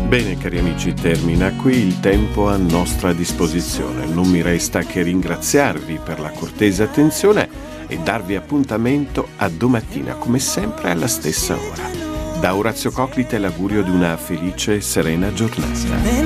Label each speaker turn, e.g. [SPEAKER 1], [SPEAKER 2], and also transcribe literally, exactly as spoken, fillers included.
[SPEAKER 1] Bene cari amici, termina qui il tempo a nostra disposizione. Non mi resta che ringraziarvi per la cortese attenzione e darvi appuntamento a domattina, come sempre alla stessa ora. Da Orazio Coclite l'augurio di una felice e serena giornata.